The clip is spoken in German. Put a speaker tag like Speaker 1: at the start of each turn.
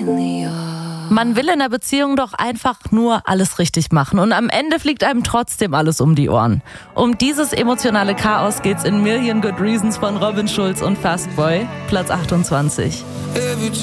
Speaker 1: Man will in der Beziehung doch einfach nur alles richtig machen und am Ende fliegt einem trotzdem alles um die Ohren. Um dieses emotionale Chaos geht's in Million Good Reasons von Robin Schulz und Fastboy, Platz 28.